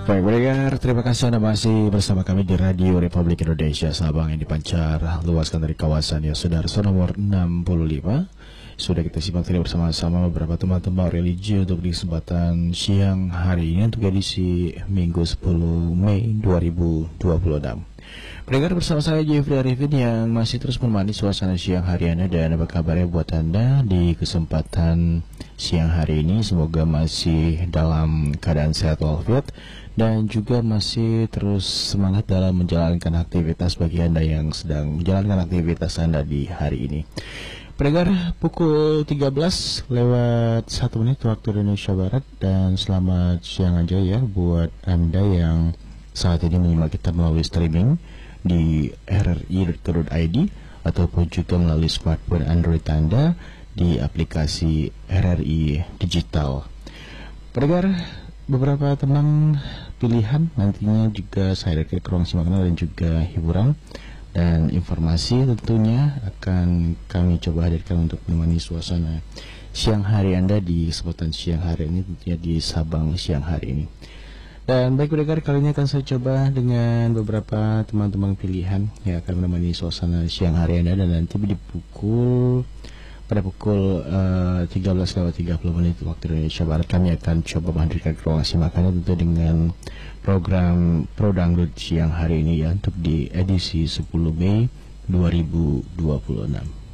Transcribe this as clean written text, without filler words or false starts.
Baik, pendengar, terima kasih Anda masih bersama kami di Radio Republik Indonesia Sabang yang dipancar luaskan dari kawasan ya Saudara nomor 65. Sudah kita simak tadi bersama-sama beberapa tema-tema religi untuk di kesempatan siang hari ini untuk edisi Minggu 10 Mei 2026. Pendengar, bersama saya Jeffrey Arifin yang masih terus menemani suasana siang hari Anda. Dan apa kabarnya buat Anda di kesempatan siang hari ini? Semoga masih dalam keadaan sehat walafiat dan juga masih terus semangat dalam menjalankan aktivitas bagi Anda yang sedang menjalankan aktivitas Anda di hari ini. Pendengar, pukul 13 lewat 1 menit waktu Indonesia Barat, dan selamat siang aja ya buat Anda yang saat ini menyimak kita melalui streaming di rri.co.id ataupun juga melalui smartphone Android Anda di aplikasi RRI Digital. Pendengar, beberapa tentang pilihan nantinya juga saya rekam ke ruang simak dan juga hiburan dan informasi tentunya akan kami coba hadirkan untuk menemani suasana siang hari Anda di kesempatan siang hari ini, tentunya di Sabang siang hari ini. Dan baik pendengar, kali ini akan saya coba dengan beberapa teman-teman pilihan yang akan menemani suasana siang hari Anda, dan nanti pada pukul 13:30 waktu Indonesia Barat kami akan coba menghadirkan ruang simakannya tentu dengan program Pro Dangdut siang hari ini ya, untuk di edisi 10 Mei 2026.